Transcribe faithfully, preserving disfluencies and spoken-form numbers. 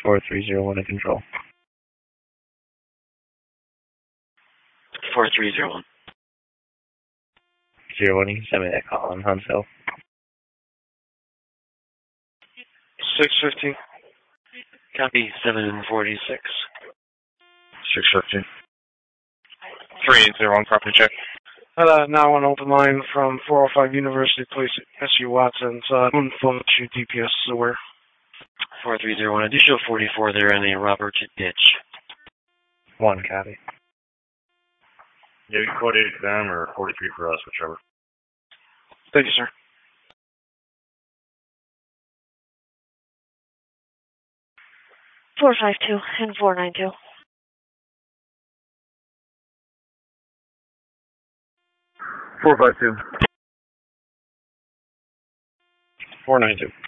four three zero one to control. four three zero one. Zero one, you can send me that call on Huntsville. six fifty. Copy, seven forty-six. six fifty. three eight zero one, copy check. Uh, now on open line from four oh five University Place, S U Watson. Uh, one phone issue, D P S is aware. four three zero one. I do show forty-four there in a Robert ditch. One, copy. Yeah, you can code eight for them or forty-three for us, whichever. Thank you, sir. four five two and four nine two. four five two. four nine two.